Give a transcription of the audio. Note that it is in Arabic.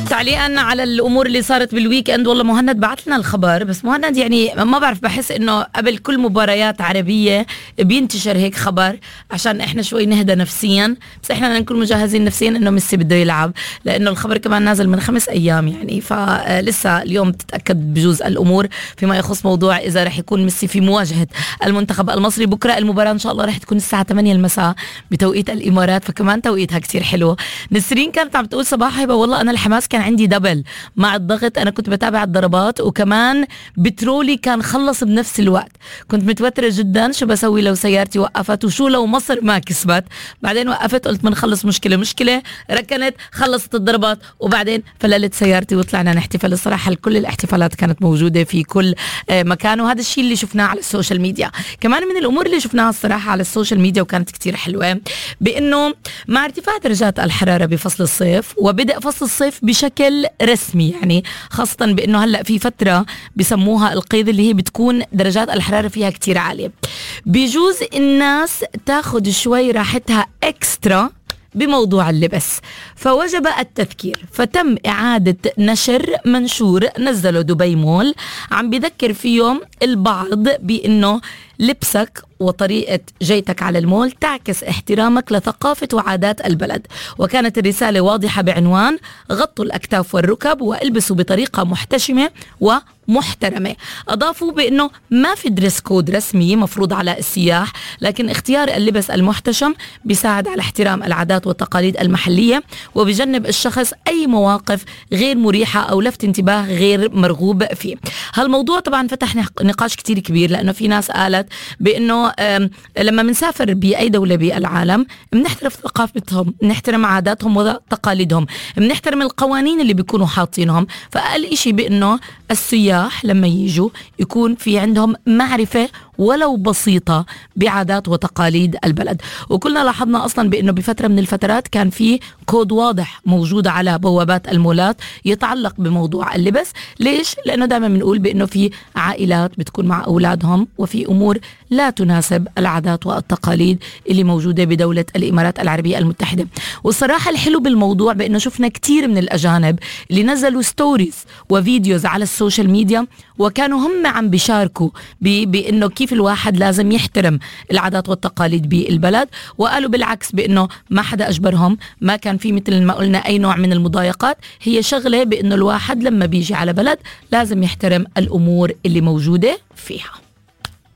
تعليقا على الامور اللي صارت بالويك اند، والله مهند بعت لنا الخبر، بس مهند يعني ما بعرف، بحس انه قبل كل مباريات عربيه بينتشر هيك خبر عشان احنا شوي نهدى نفسيا، بس احنا بدنا نكون مجهزين نفسيا انه ميسي بده يلعب، لانه الخبر كمان نازل من 5 أيام يعني، فلسه اليوم بتتاكد بجوز الامور فيما يخص موضوع اذا رح يكون ميسي في مواجهه المنتخب المصري بكره. المباراه ان شاء الله رح تكون الساعه 8 المساء بتوقيت الامارات، فكمان توقيتها كتير حلو. نسرين كانت عم تقول صباح هبه والله انا الحماس كان عندي دبل مع الضغط، انا كنت بتابع الضربات وكمان بترولي كان خلص بنفس الوقت، كنت متوتره جدا شو بسوي لو سيارتي وقفت وشو لو مصر ما كسبت. بعدين وقفت قلت بنخلص مشكله ركنت خلصت الضربات وبعدين فللت سيارتي وطلعنا نحتفل. الصراحه كل الاحتفالات كانت موجوده في كل مكان، وهذا الشيء اللي شفناه على السوشيال ميديا. كمان من الامور اللي شفناها الصراحه على السوشيال ميديا وكانت كتير حلوه، بانه مع ارتفاع درجات الحراره بفصل الصيف وبدأ فصل الصيف بشكل رسمي، يعني خاصة بأنه هلأ في فترة بسموها القيد اللي هي بتكون درجات الحرارة فيها كتير عالية، بيجوز الناس تاخد شوي راحتها اكسترا بموضوع اللبس، فوجب التذكير. فتم إعادة نشر منشور نزله دبي مول عم بذكر فيهم البعض بأنه لبسك وطريقة جيتك على المول تعكس احترامك لثقافة وعادات البلد، وكانت الرسالة واضحة بعنوان غطوا الأكتاف والركب والبسوا بطريقة محتشمة ومحترمة. أضافوا بأنه ما في دريس كود رسمي مفروض على السياح، لكن اختيار اللبس المحتشم بيساعد على احترام العادات والتقاليد المحلية وبجنب الشخص أي مواقف غير مريحة أو لفت انتباه غير مرغوب فيه. هالموضوع طبعا فتح نقاش كتير كبير، لأنه في ناس قالت بأنه لما منسافر بأي دولة بالعالم بنحترم ثقافتهم، بنحترم عاداتهم وتقاليدهم، بنحترم القوانين اللي بيكونوا حاطينهم، فأقل إشي بأنه السياح لما يجوا يكون في عندهم معرفة ولو بسيطة بعادات وتقاليد البلد. وكلنا لاحظنا أصلا بأنه بفترة من الفترات كان في كود واضح موجود على بوابات المولات يتعلق بموضوع اللبس. ليش؟ لأنه دائما بنقول بأنه في عائلات بتكون مع أولادهم وفي أمور لا تناسب العادات والتقاليد اللي موجودة بدولة الإمارات العربية المتحدة. والصراحة الحلو بالموضوع بأنه شفنا كتير من الأجانب اللي نزلوا ستوريز وفيديوز على السوشيال ميديا وكانوا هم عم بيشاركوا بأنه كيف الواحد لازم يحترم العادات والتقاليد بالبلد، وقالوا بالعكس بأنه ما حدا أجبرهم، ما كان في مثل ما قلنا أي نوع من المضايقات، هي شغلة بأنه الواحد لما بيجي على بلد لازم يحترم الأمور اللي موجودة فيها.